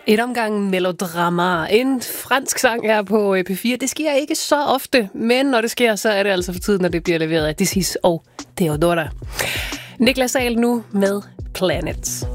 Et omgang melodrama. En fransk sang her på P4. Det sker ikke så ofte, men når det sker, så er det altså for tiden, når det bliver leveret af This Is og Theodora. Niklas Sahl nu med Planet.